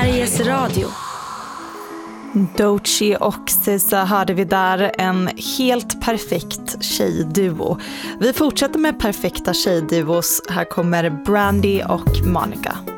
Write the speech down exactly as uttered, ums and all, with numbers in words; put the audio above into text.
Sveriges Radio. Doechii och Sisa hörde vi där, en helt perfekt tjejduo. Vi fortsätter med perfekta tjejduos. Här kommer Brandy och Monica.